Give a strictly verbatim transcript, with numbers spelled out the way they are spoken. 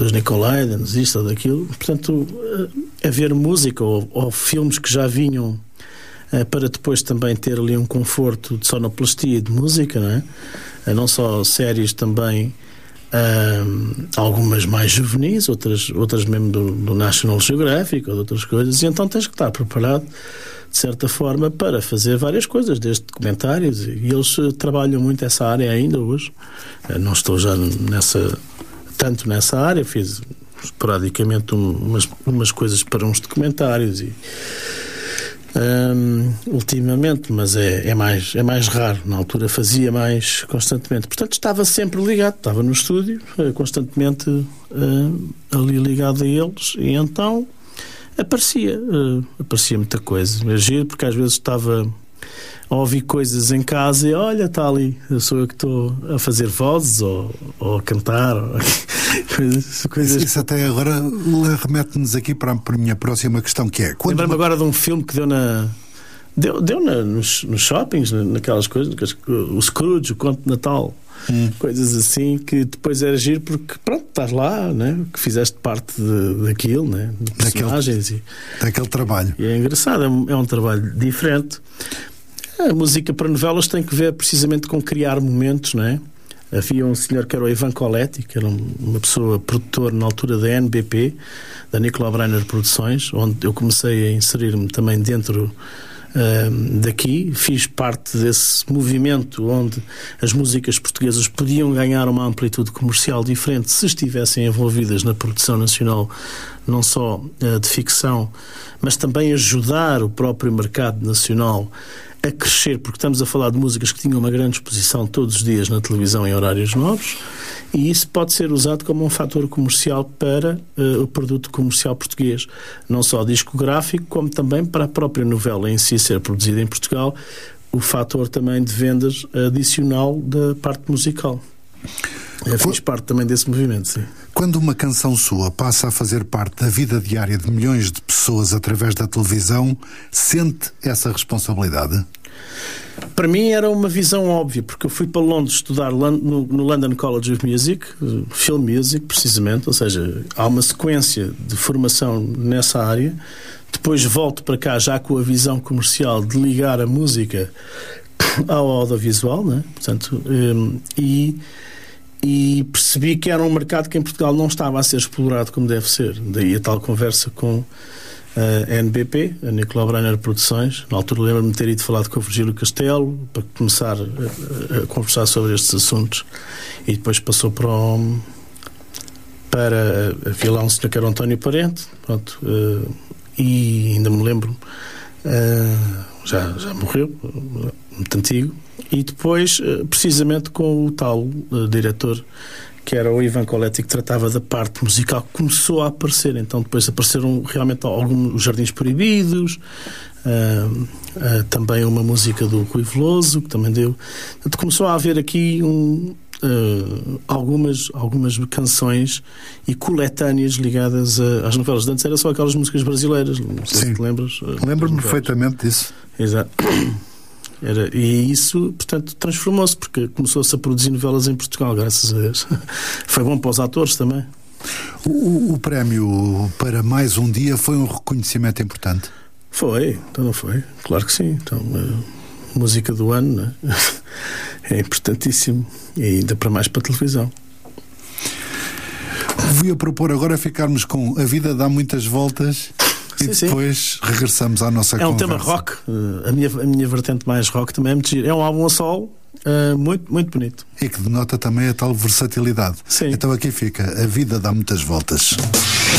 dos Nicolaidens, isto ou daquilo. Portanto, haver música ou, ou filmes que já vinham uh, para depois também ter ali um conforto de sonoplastia e de música, não é? Uh, não só séries, também uh, algumas mais juvenis, outras, outras mesmo do, do National Geographic ou de outras coisas, e então tens que estar preparado de certa forma para fazer várias coisas, desde documentários, e eles uh, trabalham muito essa área ainda hoje. Uh, não estou já nessa tanto nessa área, fiz esporadicamente um, umas, umas coisas para uns documentários e um, ultimamente, mas é, é, mais, é mais raro. Na altura fazia mais constantemente, portanto estava sempre ligado, estava no estúdio constantemente uh, ali ligado a eles, e então aparecia uh, aparecia muita coisa. É giro, porque às vezes estava a ouvir coisas em casa e olha, está ali, sou eu que estou a fazer vozes ou, ou a cantar ou coisas, coisas... Isso, isso até agora remete-nos aqui para a minha próxima questão, que é quando... Lembro-me agora de um filme que deu na deu, deu na, nos, nos shoppings, naquelas coisas, o Scrooge, o Conto de Natal, hum. coisas assim, que depois era giro porque pronto, estás lá, né? Que fizeste parte de, daquilo, né? De personagens daquele, e, daquele trabalho, e é engraçado, é um, é um trabalho diferente. A música para novelas tem que ver precisamente com criar momentos, não é? Havia um senhor que era o Ivan Coletti, que era uma pessoa produtor na altura da N B P, da Nicola Brenner Produções, onde eu comecei a inserir-me também dentro uh, daqui. Fiz parte desse movimento onde as músicas portuguesas podiam ganhar uma amplitude comercial diferente se estivessem envolvidas na produção nacional, não só uh, de ficção, mas também ajudar o próprio mercado nacional a crescer, porque estamos a falar de músicas que tinham uma grande exposição todos os dias na televisão em horários novos, e isso pode ser usado como um fator comercial para uh, o produto comercial português, não só discográfico, como também para a própria novela em si ser produzida em Portugal, o fator também de vendas adicional da parte musical. Eu fiz parte também desse movimento, sim. Quando uma canção sua passa a fazer parte da vida diária de milhões de pessoas através da televisão, sente essa responsabilidade? Para mim era uma visão óbvia, porque eu fui para Londres estudar no, no London College of Music, Film Music, precisamente, ou seja, há uma sequência de formação nessa área. Depois volto para cá já com a visão comercial de ligar a música ao audiovisual, né? Portanto, um, e e percebi que era um mercado que em Portugal não estava a ser explorado como deve ser. Daí a tal conversa com a N B P, a Nicola Brenner Produções. Na altura lembro-me de ter ido falar com o Virgílio Castelo para começar a, a conversar sobre estes assuntos, e depois passou para o, para havia lá um senhor que era o António Parente, pronto, uh, e ainda me lembro, uh, já, já morreu, muito antigo. E depois, precisamente com o tal uh, diretor, que era o Ivan Coletti, que tratava da parte musical, começou a aparecer. Então depois apareceram realmente alguns Jardins Proibidos, uh, uh, também uma música do Rui Veloso, que também deu. Então, começou a haver aqui um, uh, algumas, algumas canções e coletâneas ligadas a, às novelas. Antes era só aquelas músicas brasileiras, não sei se te lembras. Uh, Lembro-me perfeitamente disso. Exato. Era, e isso, portanto, transformou-se, porque começou-se a produzir novelas em Portugal, graças a Deus. Foi bom para os atores também. O, o prémio para Mais Um Dia foi um reconhecimento importante? Foi, então não foi? Claro que sim. Então, a música do ano, né? É importantíssimo, e ainda para mais para a televisão. Vou propor agora ficarmos com A Vida Dá Muitas Voltas. E sim, depois sim. regressamos à nossa é conversa. É um tema rock. A minha, a minha vertente mais rock também é muito giro. É um álbum a solo, uh, muito, muito bonito. E que denota também a tal versatilidade. Sim. Então aqui fica A Vida Dá Muitas Voltas.